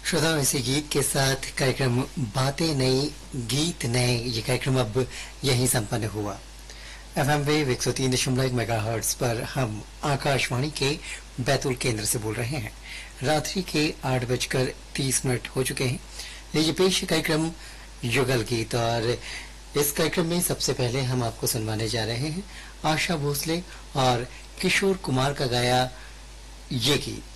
श्रोताओं, इसी गीत के साथ कार्यक्रम बातें नई गीत नए ये कार्यक्रम अब यहीं संपन्न हुआ। एफएम वेव 103.1 मेगाहर्ट्ज पर हम आकाशवाणी के बैतूल केंद्र से बोल रहे हैं। रात्रि के 8:30 हो चुके हैं। लीजिए पेश है कार्यक्रम युगल गीत, और इस कार्यक्रम में सबसे पहले हम आपको सुनवाने जा रहे हैं आशा भोसले और किशोर कुमार का गाया ये गीत।